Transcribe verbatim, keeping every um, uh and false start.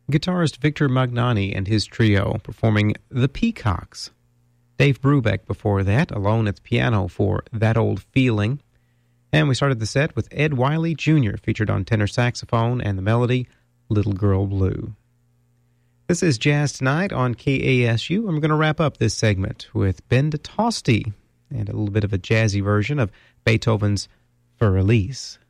Guitarist Victor Magnani and his trio performing The Peacocks. Dave Brubeck before that, alone at the piano for That Old Feeling. And we started the set with Ed Wiley Junior featured on tenor saxophone and the melody Little Girl Blue. This is Jazz Tonight on K A S U. I'm going to wrap up this segment with Ben DeTosti and a little bit of a jazzy version of Beethoven's Für Elise.